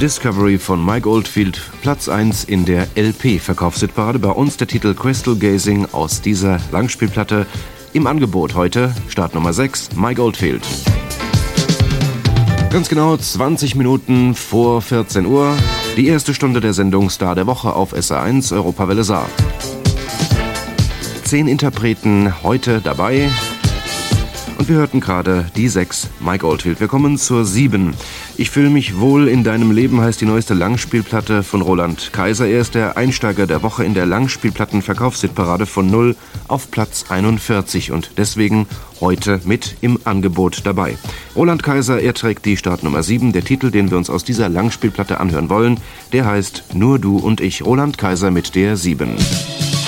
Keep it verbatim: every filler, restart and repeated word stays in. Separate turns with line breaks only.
Discovery von Mike Oldfield, Platz eins in der L P-Verkaufshitparade. Bei uns der Titel Crystal Gazing aus dieser Langspielplatte. Im Angebot heute Startnummer sechs, Mike Oldfield. Ganz genau zwanzig Minuten vor vierzehn Uhr, die erste Stunde der Sendung Star der Woche auf S R eins Europawelle Saar. Zehn Interpreten heute dabei und wir hörten gerade die sechs, Mike Oldfield. Wir kommen zur sieben. Ich fühle mich wohl in deinem Leben heißt die neueste Langspielplatte von Roland Kaiser. Er ist der Einsteiger der Woche in der Langspielplatten-Verkaufshitparade von null auf Platz einundvierzig und deswegen heute mit im Angebot dabei. Roland Kaiser, er trägt die Startnummer sieben. Der Titel, den wir uns aus dieser Langspielplatte anhören wollen, der heißt Nur du und ich. Roland Kaiser mit der sieben.